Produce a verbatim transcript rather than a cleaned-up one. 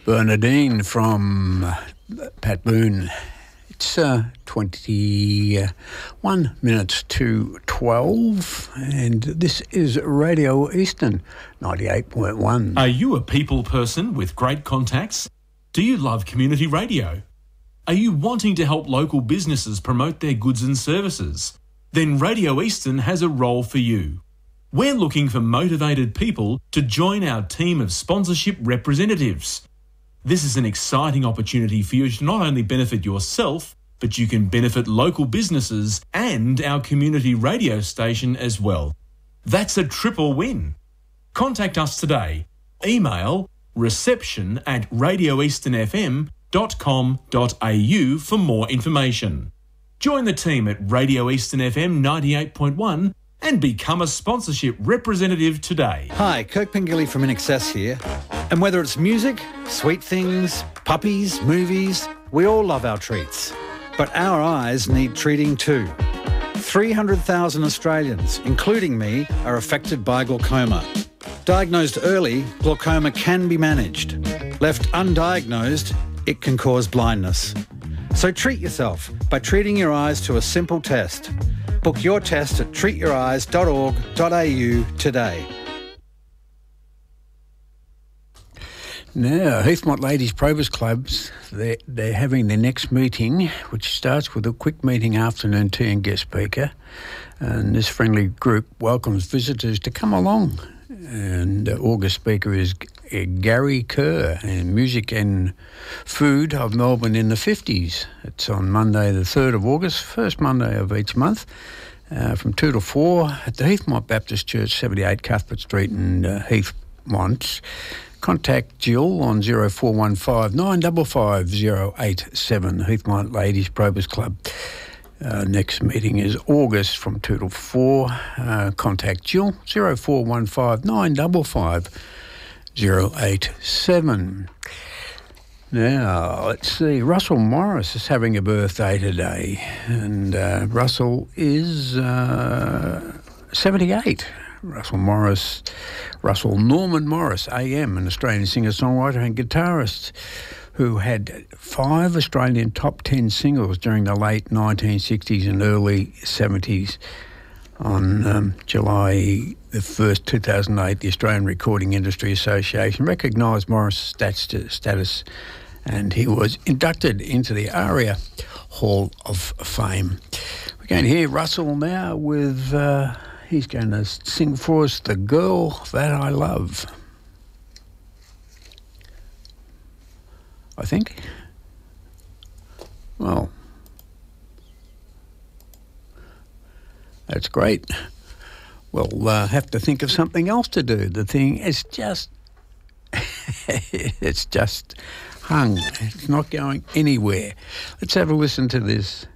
Bernadine from uh, Pat Boone. It's uh, twenty-one minutes to twelve, and this is Radio Eastern ninety-eight point one. Are you a people person with great contacts? Do you love community radio? Are you wanting to help local businesses promote their goods and services? Then Radio Eastern has a role for you. We're looking for motivated people to join our team of sponsorship representatives. This is an exciting opportunity for you to not only benefit yourself, but you can benefit local businesses and our community radio station as well. That's a triple win. Contact us today. Email reception at radio eastern f m dot com dot a u for more information. Join the team at Radio Eastern F M ninety-eight point one and become a sponsorship representative today. Hi, Kirk Pengilly from In Excess here. And whether it's music, sweet things, puppies, movies, we all love our treats. But our eyes need treating too. three hundred thousand Australians, including me, are affected by glaucoma. Diagnosed early, glaucoma can be managed. Left undiagnosed, it can cause blindness. So treat yourself by treating your eyes to a simple test. Book your test at treat your eyes dot org dot a u today. Now, Heathmont Ladies Probers Clubs, they're, they're having their next meeting, which starts with a quick meeting, afternoon tea and guest speaker. And this friendly group welcomes visitors to come along. And uh, August speaker is uh, Gary Kerr, and music and food of Melbourne in the fifties. It's on Monday the third of August, first Monday of each month, uh, from two to four at the Heathmont Baptist Church, seventy-eight Cuthbert Street in uh, Heathmont. Contact Jill on zero four one five nine five five zero eight seven, Heathmont Ladies Probers Club. Uh, next meeting is August from two to four. Uh, contact Jill, zero four one five nine five five zero eight seven. Now, let's see. Russell Morris is having a birthday today, and uh, Russell is uh, seventy-eight. Russell Morris, Russell Norman Morris, A M, an Australian singer-songwriter and guitarist who had five Australian top ten singles during the late nineteen sixties and early seventies. On um, July the first, two thousand eight, the Australian Recording Industry Association recognised Morris' status, and he was inducted into the ARIA Hall of Fame. We're going to hear Russell now with, uh, he's going to sing for us The Girl That I Love. I think. Well, that's great. We'll uh, have to think of something else to do. The thing is just, it's just hung. It's not going anywhere. Let's have a listen to this.